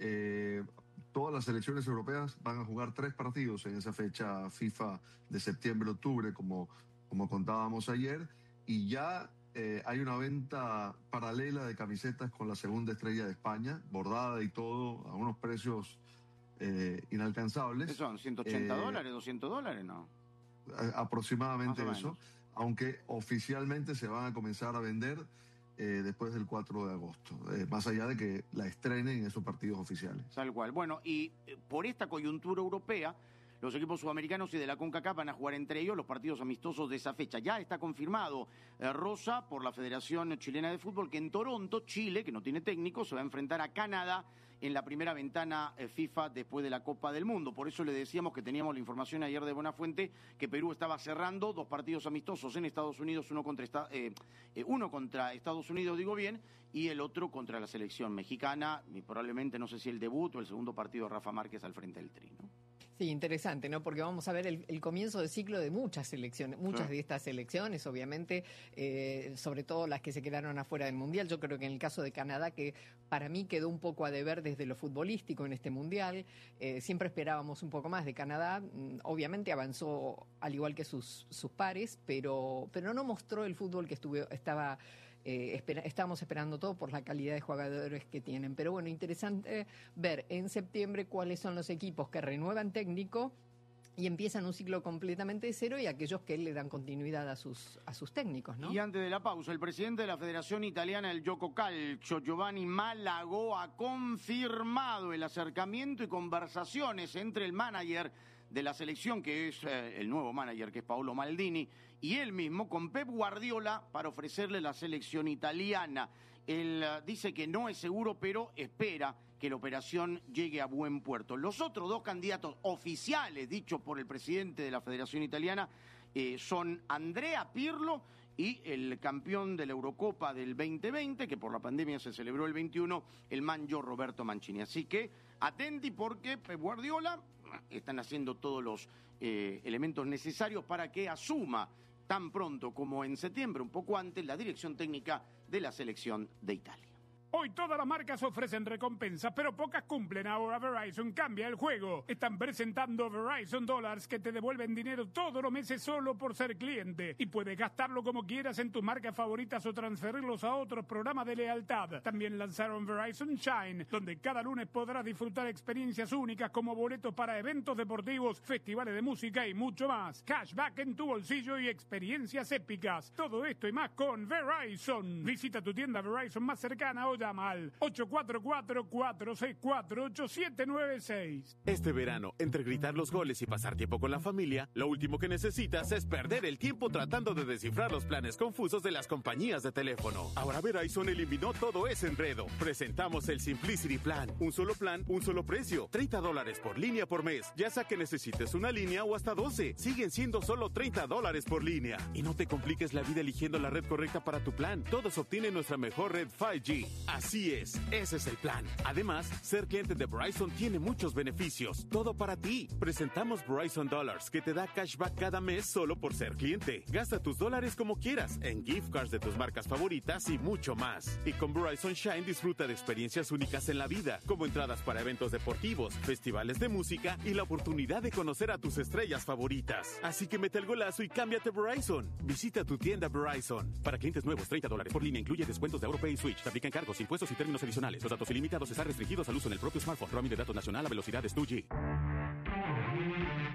Speaker 1: Eh, todas las selecciones europeas van a jugar tres partidos en esa fecha FIFA de septiembre-octubre, como, como contábamos ayer, y ya eh, hay una venta paralela de camisetas con la segunda estrella de España, bordada y todo, a unos precios eh, inalcanzables.
Speaker 2: ¿Qué son? ¿ciento ochenta dólares? ¿doscientos dólares? No.
Speaker 1: Aproximadamente eso, aunque oficialmente se van a comenzar a vender Eh, después del cuatro de agosto, eh, más allá de que la estrenen en esos partidos oficiales.
Speaker 2: Tal cual. Bueno, y eh, por esta coyuntura europea, los equipos sudamericanos y de la CONCACAF van a jugar entre ellos los partidos amistosos de esa fecha. Ya está confirmado, eh, Rosa, por la Federación Chilena de Fútbol, que en Toronto, Chile, que no tiene técnico, se va a enfrentar a Canadá en la primera ventana eh, FIFA después de la Copa del Mundo. Por eso le decíamos que teníamos la información ayer de Buenafuente que Perú estaba cerrando dos partidos amistosos en Estados Unidos, uno contra, esta, eh, eh, uno contra Estados Unidos, digo bien, y el otro contra la selección mexicana, y probablemente no sé si el debut o el segundo partido de Rafa Márquez al frente del Tri, ¿no?
Speaker 3: Sí, interesante, ¿no? Porque vamos a ver el, el comienzo de ciclo de muchas selecciones, muchas sí. de estas selecciones, obviamente, eh, sobre todo las que se quedaron afuera del Mundial. Yo creo que en el caso de Canadá, que para mí quedó un poco a deber desde lo futbolístico en este Mundial, eh, siempre esperábamos un poco más de Canadá. Obviamente avanzó al igual que sus, sus pares, pero, pero no mostró el fútbol que estuve, estaba... Eh, espera, estábamos esperando todo por la calidad de jugadores que tienen. Pero bueno, interesante ver en septiembre cuáles son los equipos que renuevan técnico y empiezan un ciclo completamente de cero, y aquellos que le dan continuidad a sus, a sus técnicos, ¿no?
Speaker 2: Y antes de la pausa, el presidente de la Federación Italiana del Gioco Calcio, Giovanni Malagò, ha confirmado el acercamiento y conversaciones entre el manager de la selección, que es eh, el nuevo manager, que es Paolo Maldini, y él mismo con Pep Guardiola para ofrecerle la selección italiana. Él uh, dice que no es seguro, pero espera que la operación llegue a buen puerto. Los otros dos candidatos oficiales, dichos por el presidente de la Federación Italiana, eh, son Andrea Pirlo y el campeón de la Eurocopa del veinte veinte, que por la pandemia se celebró el veintiuno, el manjo Roberto Mancini. Así que atenti, porque Pep Guardiola están haciendo todos los eh, elementos necesarios para que asuma tan pronto como en septiembre, un poco antes, la dirección técnica de la selección de Italia.
Speaker 7: Hoy todas las marcas ofrecen recompensas, pero pocas cumplen. Ahora Verizon cambia el juego. Están presentando Verizon Dollars, que te devuelven dinero todos los meses solo por ser cliente. Y puedes gastarlo como quieras en tus marcas favoritas o transferirlos a otros programas de lealtad. También lanzaron Verizon Shine, donde cada lunes podrás disfrutar experiencias únicas como boletos para eventos deportivos, festivales de música y mucho más. Cashback en tu bolsillo y experiencias épicas. Todo esto y más con Verizon. Visita tu tienda Verizon más cercana o llama al ocho cuatro cuatro, cuatro seis cuatro, ocho siete nueve seis.
Speaker 18: Este verano, entre gritar los goles y pasar tiempo con la familia, lo último que necesitas es perder el tiempo tratando de descifrar los planes confusos de las compañías de teléfono. Ahora Verizon eliminó todo ese enredo. Presentamos el Simplicity Plan. Un solo plan, un solo precio. treinta dólares por línea por mes. Ya sea que necesites una línea o hasta doce. Siguen siendo solo treinta dólares por línea. Y no te compliques la vida eligiendo la red correcta para tu plan. Todos obtienen nuestra mejor red cinco G. Así es, ese es el plan. Además, ser cliente de Verizon tiene muchos beneficios. Todo para ti. Presentamos Verizon Dollars, que te da cashback cada mes solo por ser cliente. Gasta tus dólares como quieras, en gift cards de tus marcas favoritas y mucho más. Y con Verizon Shine disfruta de experiencias únicas en la vida, como entradas para eventos deportivos, festivales de música y la oportunidad de conocer a tus estrellas favoritas. Así que mete el golazo y cámbiate Verizon. Visita tu tienda Verizon. Para clientes nuevos, treinta dólares por línea, incluye descuentos de AuroPay y Switch. Se aplican cargos, impuestos y términos adicionales. Los datos ilimitados están restringidos al uso en el propio smartphone. Roaming de datos nacional a velocidades dos G.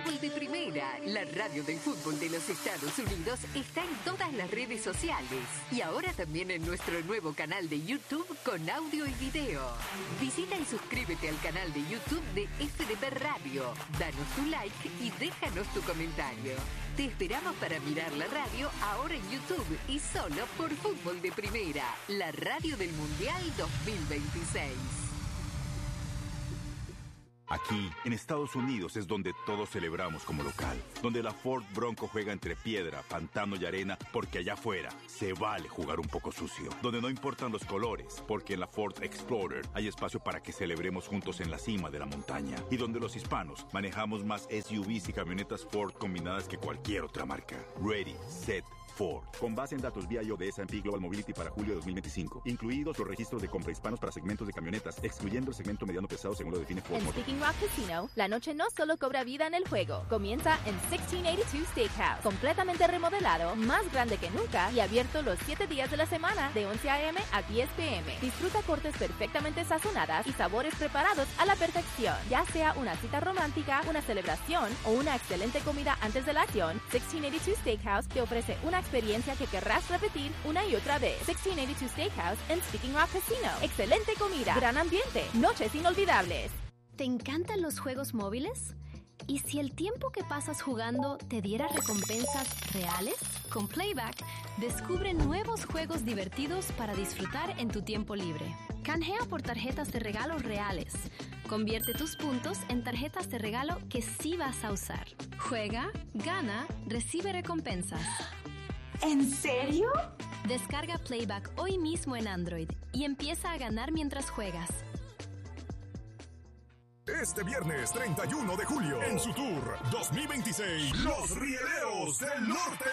Speaker 22: Fútbol de Primera, la radio del fútbol de los Estados Unidos, está en todas las redes sociales y ahora también en nuestro nuevo canal de YouTube con audio y video. Visita y suscríbete al canal de YouTube de F D P Radio. Danos tu like y déjanos tu comentario. Te esperamos para mirar la radio ahora en YouTube y solo por Fútbol de Primera, la radio del Mundial dos mil veintiséis.
Speaker 17: Aquí, en Estados Unidos, es donde todos celebramos como local. Donde la Ford Bronco juega entre piedra, pantano y arena, porque allá afuera se vale jugar un poco sucio. Donde no importan los colores, porque en la Ford Explorer hay espacio para que celebremos juntos en la cima de la montaña. Y donde los hispanos manejamos más S U Vs y camionetas Ford combinadas que cualquier otra marca. Ready, set, Ford. Con base en datos V I O de S and P Global Mobility para julio de dos mil veinticinco. Incluidos los registros de compra hispanos para segmentos de camionetas, excluyendo el segmento mediano pesado según lo define Ford.
Speaker 8: En Speaking Rock Casino, la noche no solo cobra vida en el juego. Comienza en sixteen eighty-two Steakhouse. Completamente remodelado, más grande que nunca y abierto los siete días de la semana de once a eme a diez pe eme. Disfruta cortes perfectamente sazonadas y sabores preparados a la perfección. Ya sea una cita romántica, una celebración o una excelente comida antes de la acción, sixteen eighty-two Steakhouse te ofrece una experiencia que querrás repetir una y otra vez. sixteen eighty-two Steakhouse en Speaking Rock Casino. Excelente comida, gran ambiente, noches inolvidables.
Speaker 12: ¿Te encantan los juegos móviles? ¿Y si el tiempo que pasas jugando te diera recompensas reales? Con Playback, descubre nuevos juegos divertidos para disfrutar en tu tiempo libre. Canjea por tarjetas de regalo reales. Convierte tus puntos en tarjetas de regalo que sí vas a usar. Juega, gana, recibe recompensas.
Speaker 9: ¿En serio?
Speaker 12: Descarga Playback hoy mismo en Android y empieza a ganar mientras juegas.
Speaker 11: Este viernes treinta y uno de julio, en su tour dos mil veintiséis, Los Rieleros del Norte.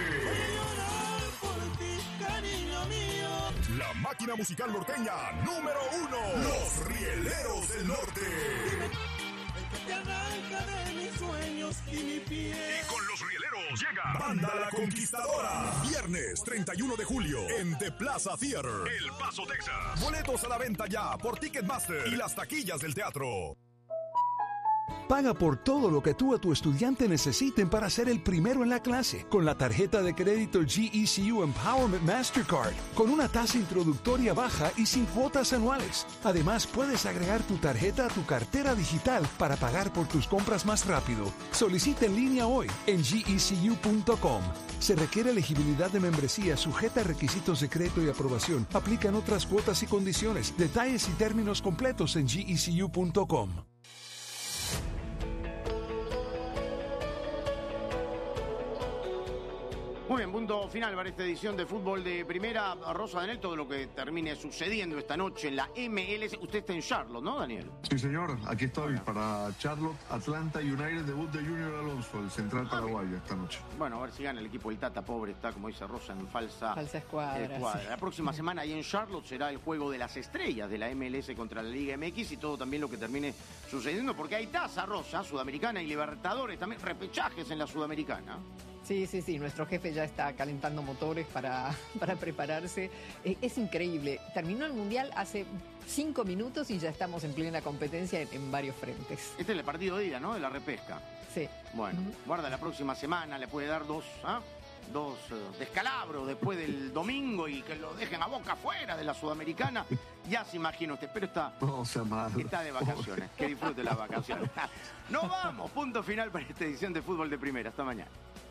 Speaker 11: La máquina musical norteña número uno. Los Rieleros del Norte.
Speaker 21: Te arranca de mis sueños y mi piel.
Speaker 11: Y con Los Rieleros llega Banda La Conquistadora. Viernes treinta y uno de julio en The Plaza Theater, El Paso, Texas. Boletos a la venta ya por Ticketmaster y las taquillas del teatro.
Speaker 25: Paga por todo lo que tú o tu estudiante necesiten para ser el primero en la clase con la tarjeta de crédito G E C U Empowerment Mastercard, con una tasa introductoria baja y sin cuotas anuales. Además, puedes agregar tu tarjeta a tu cartera digital para pagar por tus compras más rápido. Solicita en línea hoy en G E C U punto com. Se requiere elegibilidad de membresía sujeta a requisitos de crédito y aprobación. Aplican otras cuotas y condiciones. Detalles y términos completos en G E C U punto com.
Speaker 2: Muy bien, punto final para esta edición de Fútbol de Primera. Rosa, Daniel, todo lo que termine sucediendo esta noche en la M L S. Usted está en Charlotte, ¿no, Daniel?
Speaker 1: Sí, señor. Aquí estoy bueno. para Charlotte, Atlanta United, debut de Junior Alonso, el central paraguayo, esta noche.
Speaker 2: Bueno, a ver si gana el equipo. El Tata, pobre, está, como dice Rosa, en falsa,
Speaker 3: falsa escuadra.
Speaker 2: escuadra.
Speaker 3: Sí.
Speaker 2: La próxima semana ahí en Charlotte será el juego de las estrellas de la M L S contra la Liga M X y todo también lo que termine sucediendo, porque hay tasa, Rosa, Sudamericana y Libertadores, también repechajes en la Sudamericana.
Speaker 3: Sí, sí, sí, nuestro jefe ya está calentando motores para, para prepararse. Eh, es increíble. Terminó el Mundial hace cinco minutos y ya estamos en plena competencia en, en varios frentes.
Speaker 2: Este es el partido de ida, ¿no? De la repesca.
Speaker 3: Sí.
Speaker 2: Bueno, uh-huh. guarda la próxima semana, le puede dar dos, ¿ah? dos uh, descalabros después del domingo y que lo dejen a boca afuera de la Sudamericana. Ya se imagina usted, pero está,
Speaker 1: no, sea malo.
Speaker 2: está de vacaciones. Que disfrute las vacaciones. Nos vamos, punto final para esta edición de Fútbol de Primera. Hasta mañana.